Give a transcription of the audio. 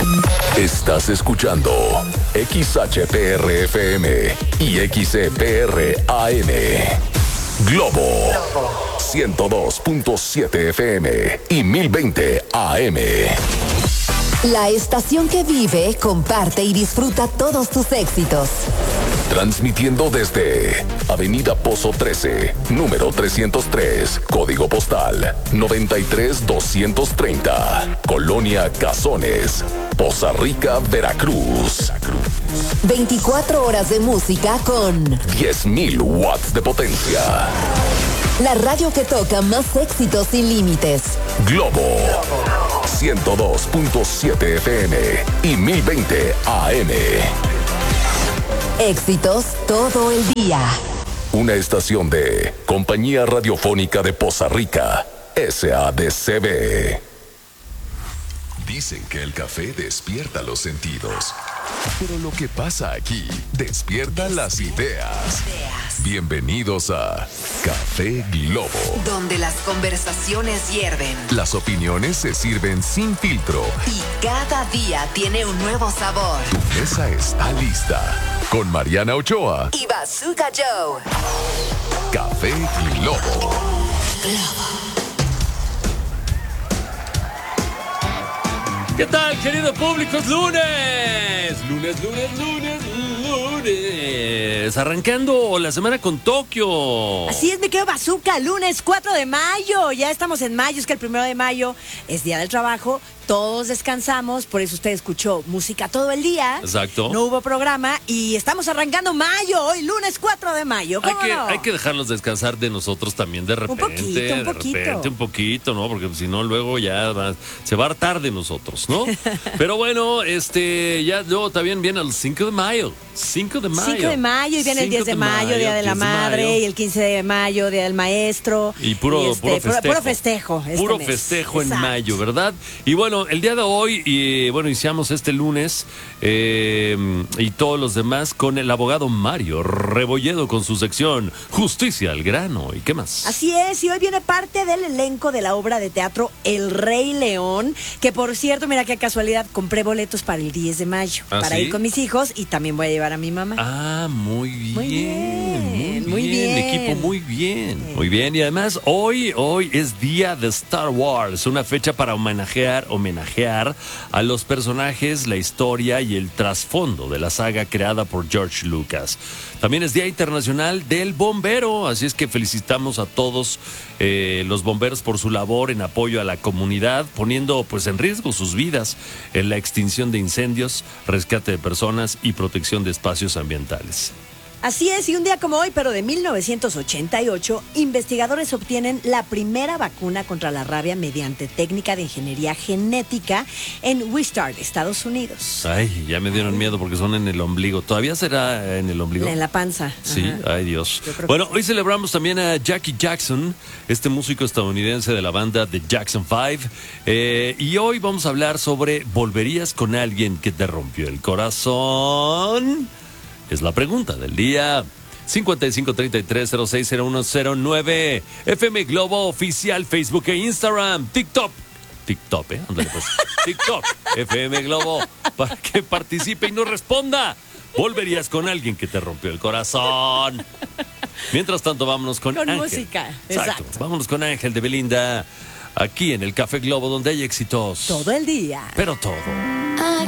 Estás escuchando XHPR-FM y XCPR-AM. Globo 102.7 FM y 1020 AM. La estación que vive, comparte y disfruta todos tus éxitos. Transmitiendo desde Avenida Pozo 13, número 303, código postal 93230, Colonia Cazones, Poza Rica, Veracruz. 24 horas de música con 10.000 watts de potencia. La radio que toca más éxitos sin límites. Globo 102.7 FM y 1020 AM. Éxitos todo el día. Una estación de Compañía Radiofónica de Poza Rica, SADCB. Dicen que el café despierta los sentidos, pero lo que pasa aquí despierta las ideas. Bienvenidos a Café Globo, donde las conversaciones hierven, las opiniones se sirven sin filtro y cada día tiene un nuevo sabor. Tu mesa está lista con Mariana Ochoa y Bazooka Joe. Café Globo. ¿Qué tal, querido público? Es lunes. Arrancando la semana con Tokio. Así es, mi querido Bazooka, lunes 4 de mayo. Ya estamos en mayo, es que el 1 de mayo es Día del Trabajo. Todos descansamos, por eso usted escuchó música todo el día. Exacto. No hubo programa y estamos arrancando mayo, hoy lunes 4 de mayo. ¿Cómo no? Hay que dejarlos descansar de nosotros también de repente. Un poquito, ¿no? Porque si no, luego ya se va a hartar de nosotros, ¿no? Pero bueno, ya luego también viene el 5 de mayo. 5 de mayo. 5 de mayo y viene el 10 de mayo, Día de la Madre, y el 15 de mayo, Día del Maestro. Y puro festejo. Puro festejo. Puro festejo en mayo, ¿verdad? Y bueno, el día de hoy, iniciamos este lunes y todos los demás con el abogado Mario Rebolledo con su sección Justicia al grano. ¿Y qué más? Así es, y hoy viene parte del elenco de la obra de teatro El Rey León, que por cierto, mira qué casualidad, compré boletos para el 10 de mayo, para ir con mis hijos y también voy a llevar a mi mamá. Ah, muy bien, equipo, muy bien. Muy bien, y además hoy es día de Star Wars, una fecha para homenajear a los personajes, la historia y el trasfondo de la saga creada por George Lucas. También es Día Internacional del Bombero, así es que felicitamos a todos los bomberos por su labor en apoyo a la comunidad, poniendo pues en riesgo sus vidas en la extinción de incendios, rescate de personas y protección de espacios ambientales. Así es, y un día como hoy, pero de 1988, investigadores obtienen la primera vacuna contra la rabia mediante técnica de ingeniería genética en Wistar, Estados Unidos. Ay, ya me dieron miedo porque son en el ombligo. ¿Todavía será en el ombligo? En la panza. Sí, ajá. Ay Dios. Bueno, hoy celebramos también a Jackie Jackson, este músico estadounidense de la banda The Jackson 5. Y hoy vamos a hablar sobre ¿volverías con alguien que te rompió el corazón? Es la pregunta del día. 5533060109 FM Globo Oficial, Facebook e Instagram, TikTok, ándale pues. TikTok, FM Globo, para que participe y nos responda. ¿Volverías con alguien que te rompió el corazón? Mientras tanto, vámonos con Ángel. Música. Exacto. Vámonos con Ángel de Belinda, aquí en el Café Globo, donde hay éxitos. Todo el día. Pero todo.